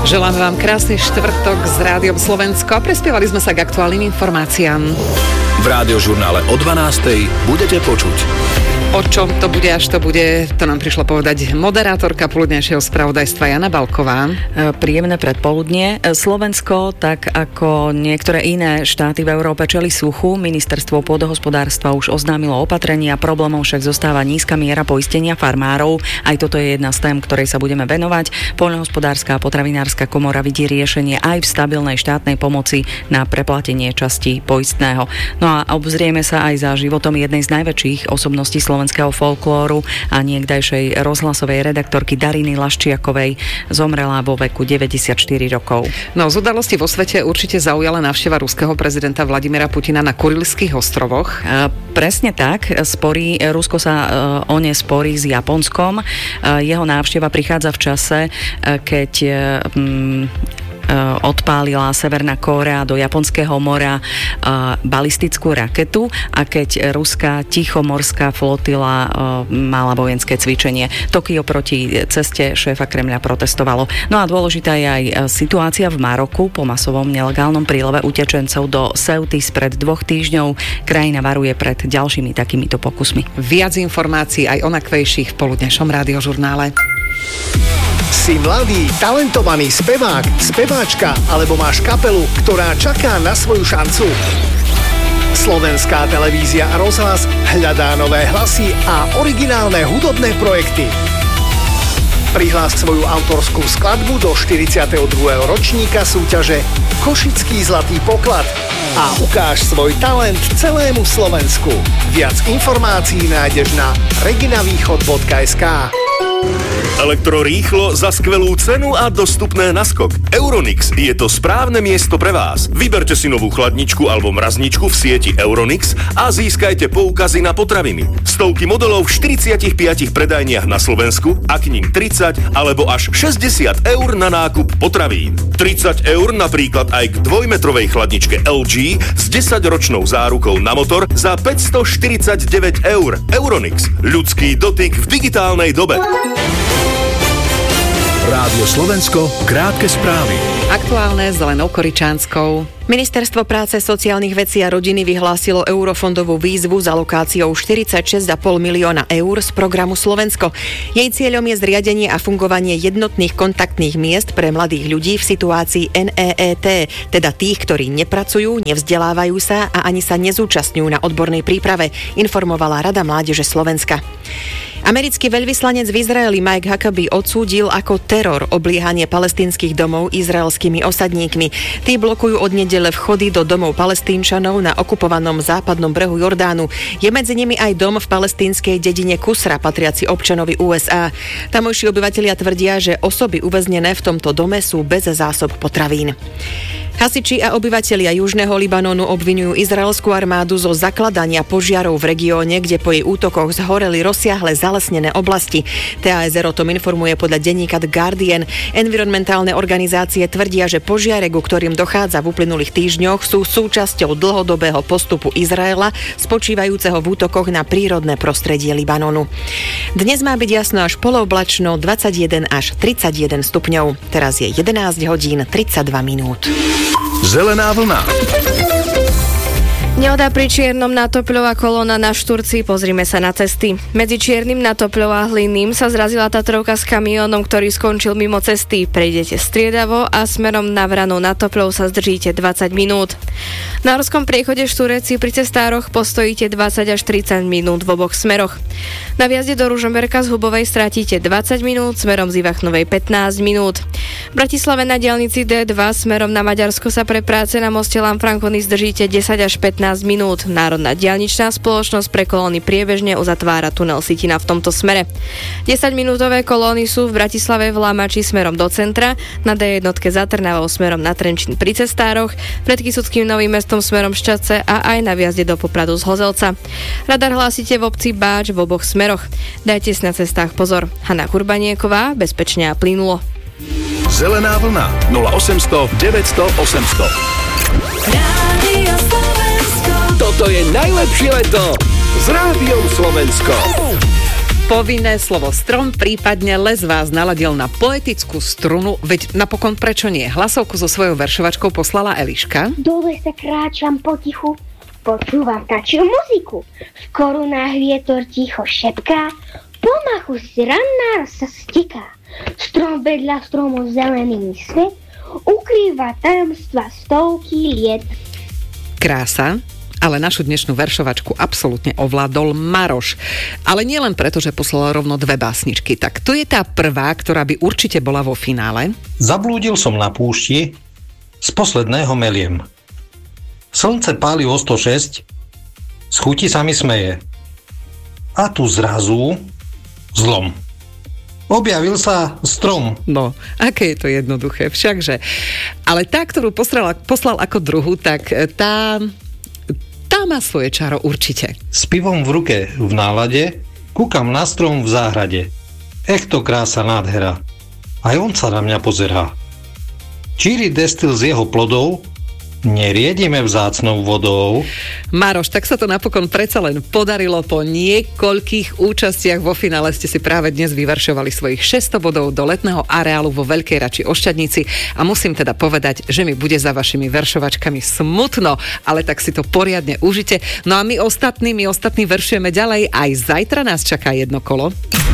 Želám vám krásny štvrtok s Rádiom Slovensko a prespievali sme sa k aktuálnym informáciám. V Rádiožurnále o 12:00 budete počuť. O čom to bude, až to bude, to nám prišla povedať moderátorka poludnejšieho spravodajstva Jana Balková. Príjemné predpoludnie. Slovensko, tak ako niektoré iné štáty v Európe, čelí suchu. Ministerstvo pôdohospodárstva už oznámilo opatrenia, problémom však zostáva nízka miera poistenia farmárov. Aj toto je jedna z tém, ktorej sa budeme venovať. Poľnohospodárska a potravinárska komora vidí riešenie aj v stabilnej štátnej pomoci na preplatenie časti poistného. No a obzrieme sa aj za životom jednej z najväčších osobností slovenského folklóru a niekdajšej rozhlasovej redaktorky Dariny Laščiakovej. Zomrela vo veku 94 rokov. No, z udalosti vo svete určite zaujala návšteva ruského prezidenta Vladimira Putina na Kurilských ostrovoch. Presne tak. Rusko sa o ne sporí s Japonskom. Jeho návšteva prichádza v čase, keď odpálila Severná Kórea do Japonského mora balistickú raketu a keď ruská tichomorská flotila mala vojenské cvičenie. Tokio proti ceste šéfa Kremľa protestovalo. No a dôležitá je aj situácia v Maroku po masovom nelegálnom príleve utečencov do Ceuty spred 2 týždňov. Krajina varuje pred ďalšími takýmito pokusmi. Viac informácií aj o nakvejších v poludnejšom Rádiožurnále. Si mladý, talentovaný spevák, speváčka alebo máš kapelu, ktorá čaká na svoju šancu? Slovenská televízia a rozhlas hľadá nové hlasy a originálne hudobné projekty. Prihlás svoju autorskú skladbu do 42. ročníka súťaže Košický zlatý poklad a ukáž svoj talent celému Slovensku. Viac informácií nájdeš na reginavýchod.sk. Elektrorýchlo za skvelú cenu a dostupné na skok. Euronix je to správne miesto pre vás. Vyberte si novú chladničku alebo mrazničku v sieti Euronix a získajte poukazy na potraviny. Stovky modelov v 45 predajniach na Slovensku a k nim 30 alebo až 60 eur na nákup potravín. 30 eur napríklad aj k 2-metrovej chladničke LG s 10-ročnou zárukou na motor za 549 eur. Euronix. Ľudský dotyk v digitálnej dobe. Rádio Slovensko, krátke správy. Aktuálne s Zelenou Koričánskou. Ministerstvo práce, sociálnych vecí a rodiny vyhlásilo eurofondovú výzvu s alokáciou 46,5 milióna eur z programu Slovensko. Jej cieľom je zriadenie a fungovanie jednotných kontaktných miest pre mladých ľudí v situácii NEET, teda tých, ktorí nepracujú, nevzdelávajú sa a ani sa nezúčastňujú na odbornej príprave, informovala Rada mládeže Slovenska. Americký veľvyslanec v Izraeli Mike Huckabee odsúdil ako teror obliehanie palestínskych domov izraelskými osadníkmi. Tí blokujú od nedele vchody do domov Palestínčanov na okupovanom západnom brehu Jordánu. Je medzi nimi aj dom v palestínskej dedine Kusra, patriaci občanovi USA. Tamojší obyvatelia tvrdia, že osoby uväznené v tomto dome sú bez zásob potravín. Hasiči a obyvatelia Južného Libanonu obviňujú izraelskú armádu zo zakladania požiarov v regióne, kde po jej útokoch zhoreli rozsiahle zalesnené oblasti. TASR o tom informuje podľa denníka The Guardian. Environmentálne organizácie tvrdia, že požiare, ku ktorým dochádza v uplynulých týždňoch, sú súčasťou dlhodobého postupu Izraela, spočívajúceho v útokoch na prírodné prostredie Libanonu. Dnes má byť jasno až polooblačno, 21 až 31 stupňov. Teraz je 11 hodín 32 minút. Zelená vlna. Nehoda pri Čiernom na Topľov a kolóna na Štúrci. Pozrime sa na cesty. Medzi Čiernym na Topľov a Hlinným sa zrazila Tatrovka s kamiónom, ktorý skončil mimo cesty. Prejdete striedavo a smerom na Vranu na Topľov sa zdržíte 20 minút. Na horskom priechode Štúreci pri cestároch postojíte 20 až 30 minút v oboch smeroch. Na vjazde do Ružomberka z Hubovej stratíte 20 minút, smerom z Ivachnovej 15 minút. V Bratislave na diaľnici D2 smerom na Maďarsko sa pre práce na moste Lanfranconi zdržíte 10 až 15 minút. Národná diaľničná spoločnosť pre kolóny priebežne uzatvára tunel Sitina v tomto smere. 10-minútové kolóny sú v Bratislave v Lamači smerom do centra, na D1 za Trnavou smerom na Trenčín pri cestároch, pred Kysuckým Novým Mestom smerom Šťadce a aj na vjazde do Popradu z Hozelca. Radar hlásite v obci Báč v oboch smeroch. Dajte si na cestách pozor. Hanna Kurbanieková, bezpečne a plynulo. Zelená vlna 0800 900 800. Toto je najlepšie leto s Rádiom Slovensko. povinné slovo strom, prípadne les vás naladil na poetickú strunu, veď napokon prečo nie? Hlasovku so svojou veršovačkou poslala Eliška. Dole sa kráčam potichu, počúvam tačiu muziku. V korunách vietor ticho šepká, pomachu si ranná sa steká. Strom vedľa stromu zelený svet ukrýva tajomstva stovky liet. Krása, ale našu dnešnú veršovačku absolútne ovládol Maroš. Ale nie len preto, že poslala rovno 2 básničky. Tak tu je tá prvá, ktorá by určite bola vo finále. Zablúdil som na púšti, z posledného meliem. Slnce páli o 106, z chuti sa mi smeje. A tu zrazu zlom. Objavil sa strom. No, aké je to jednoduché, všakže. Ale tá, ktorú poslal ako druhú, tak tá má svoje čaro určite. S pivom v ruke v nálade, kúkam na strom v záhrade. To krása nádhera. Aj on sa na mňa pozerá. Číri destil z jeho plodov, neriedime vzácnou vodou. Maroš, tak sa to napokon predsa len podarilo. Po niekoľkých účastiach vo finále ste si práve dnes vyveršovali svojich 600 bodov do letného areálu vo Veľkej Rači Ošťadnici a musím teda povedať, že mi bude za vašimi veršovačkami smutno, ale tak si to poriadne užite. No a my ostatní veršujeme ďalej. Aj zajtra nás čaká jedno kolo.